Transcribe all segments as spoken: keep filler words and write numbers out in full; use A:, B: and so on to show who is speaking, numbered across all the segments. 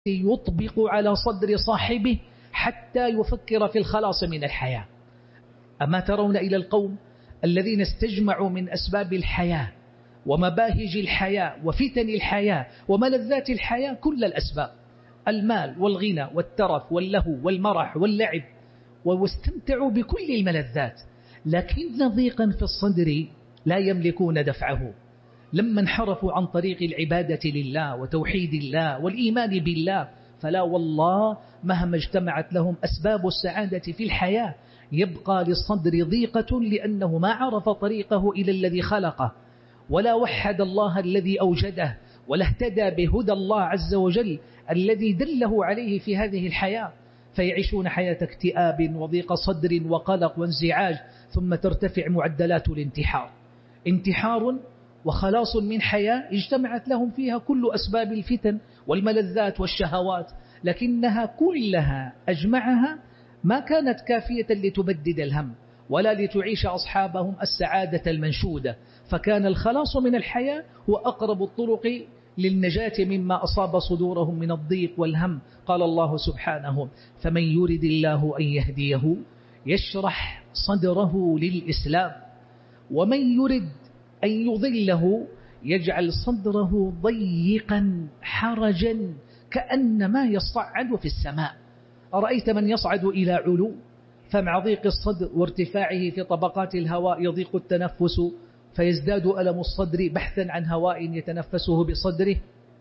A: يطبق على صدر صاحبه حتى يفكر في الخلاص من الحياة. أما ترون إلى القوم الذين استجمعوا من أسباب الحياة ومباهج الحياة وفتن الحياة وملذات الحياة كل الأسباب، المال والغنى والترف واللهو والمرح واللعب، واستمتعوا بكل الملذات، لكن ضيقا في الصدر لا يملكون دفعه. لما انحرفوا عن طريق العبادة لله وتوحيد الله والإيمان بالله، فلا والله مهما اجتمعت لهم أسباب السعادة في الحياة يبقى للصدر ضيقة، لأنه ما عرف طريقه إلى الذي خلقه، ولا وحد الله الذي أوجده، ولا اهتدى بهدى الله عز وجل الذي دله عليه في هذه الحياة، فيعيشون حياة اكتئاب وضيق صدر وقلق وانزعاج، ثم ترتفع معدلات الانتحار. انتحار وخلاص من حياة اجتمعت لهم فيها كل أسباب الفتن والملذات والشهوات، لكنها كلها أجمعها ما كانت كافية لتبدد الهم ولا لتعيش أصحابهم السعادة المنشودة، فكان الخلاص من الحياة هو أقرب الطرق للنجاة مما أصاب صدورهم من الضيق والهم. قال الله سبحانه: فمن يرد الله أن يهديه يشرح صدره للإسلام، ومن يرد أن يضله يجعل صدره ضيقا حرجا كأنما يصعد في السماء. أرأيت من يصعد إلى علو فمع ضيق الصدر وارتفاعه في طبقات الهواء يضيق التنفس فيزداد ألم الصدر بحثا عن هواء يتنفسه بصدره.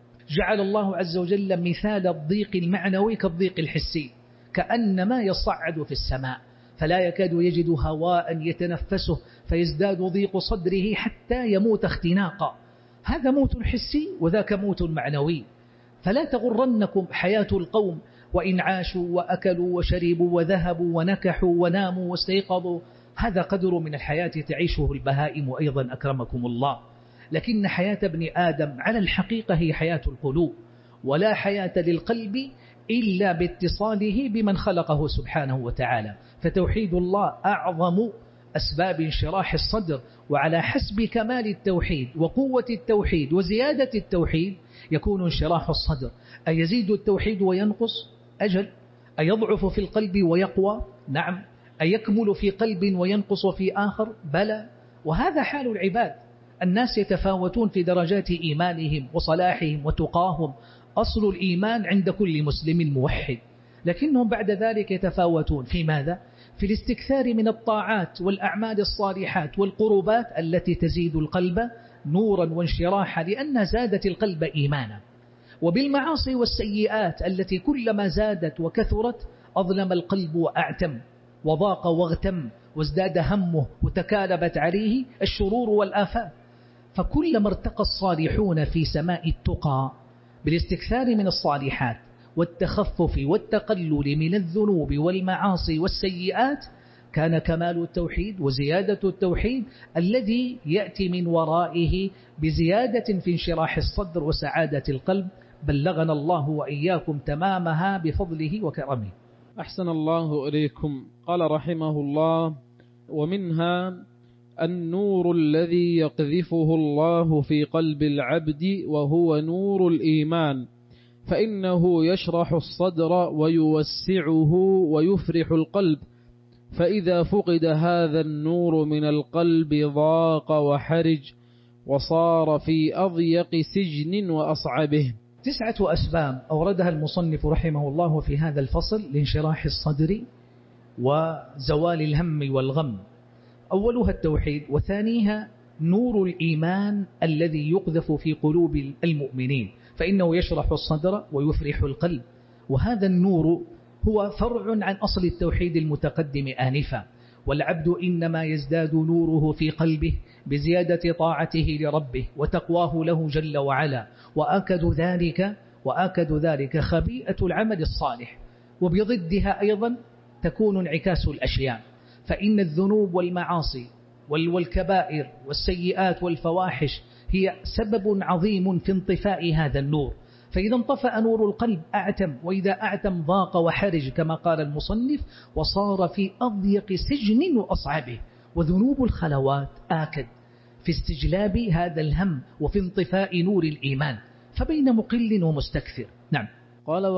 A: جعل الله عز وجل مثال الضيق المعنوي كالضيق الحسي، كأنما يصعد في السماء، فلا يكاد يجد هواء يتنفسه فيزداد ضيق صدره حتى يموت اختناقا. هذا موت حسي وذاك موت معنوي. فلا تغرنكم حياة القوم، وإن عاشوا وأكلوا وشربوا وذهبوا ونكحوا وناموا واستيقظوا، هذا قدر من الحياة تعيشه البهائم أيضا أكرمكم الله. لكن حياة ابن آدم على الحقيقة هي حياة القلوب، ولا حياة للقلب إلا باتصاله بمن خلقه سبحانه وتعالى. فتوحيد الله أعظم أسباب انشراح الصدر، وعلى حسب كمال التوحيد وقوة التوحيد وزيادة التوحيد يكون انشراح الصدر. أيزيد التوحيد وينقص؟ أجل. أيضعف في القلب ويقوى؟ نعم. أيكمل في قلب وينقص في آخر؟ بلى. وهذا حال العباد. الناس يتفاوتون في درجات إيمانهم وصلاحهم وتقاهم. أصل الإيمان عند كل مسلم موحد، لكنهم بعد ذلك يتفاوتون في ماذا؟ في الاستكثار من الطاعات والأعمال الصالحات والقربات التي تزيد القلب نورا وانشراحا، لأنها زادت القلب إيمانا. وبالمعاصي والسيئات التي كلما زادت وكثرت أظلم القلب وأعتم وضاق واغتم وازداد همه وتكالبت عليه الشرور والآفات. فكلما ارتقى الصالحون في سماء التقى بالاستكثار من الصالحات والتخفف والتقلل من الذنوب والمعاصي والسيئات، كان كمال التوحيد وزيادة التوحيد الذي يأتي من ورائه بزيادة في انشراح الصدر وسعادة القلب. بلغنا الله وإياكم تمامها بفضله وكرمه.
B: أحسن الله إليكم. قال رحمه الله: ومنها النور الذي يقذفه الله في قلب العبد وهو نور الإيمان، فإنه يشرح الصدر ويوسعه ويفرح القلب، فإذا فقد هذا النور من القلب ضاق وحرج وصار في أضيق سجن وأصعبه.
A: تسعة أسباب أوردها المصنف رحمه الله في هذا الفصل لانشراح الصدر وزوال الهم والغم. أولها التوحيد، وثانيها نور الإيمان الذي يقذف في قلوب المؤمنين، فإنه يشرح الصدر ويفرح القلب. وهذا النور هو فرع عن أصل التوحيد المتقدم آنفا، والعبد إنما يزداد نوره في قلبه بزيادة طاعته لربه وتقواه له جل وعلا، وآكد ذلك وآكد ذلك خبيئة العمل الصالح. وبضدها أيضا تكون انعكاس الأشياء، فإن الذنوب والمعاصي والكبائر والسيئات والفواحش هي سبب عظيم في انطفاء هذا النور. فإذا انطفأ نور القلب أعتم، وإذا أعتم ضاق وحرج كما قال المصنف، وصار في أضيق سجن وأصعبه. وذنوب الخلوات آكد في استجلاب هذا الهم وفي انطفاء نور الإيمان، فبين مقل ومستكثر. نعم.
B: قال